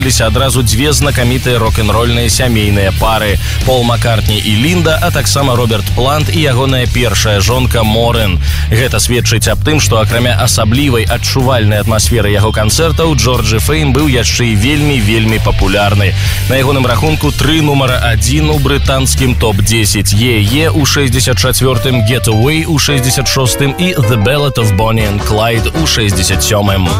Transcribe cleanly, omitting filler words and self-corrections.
адразу две знакамітыя рок-н-рольныя сямейныя пары – Пол Маккартні і Лінда, а таксама Роберт Плант і ягоная першая жонка Морэн. Гэта сведчыць аб тым, што акрамя асаблівай адчувальнай атмасферы яго канцэртаў, Джорджы Фэйм быў яшчэ і вельмі папулярны. На ягоным рахунку 3 нумара 1 у брытанскім топ-10: «Е-Е» у 64-м, «Get Away» у 66-м і «The Ballad of Bonnie and Clyde» у 67-м.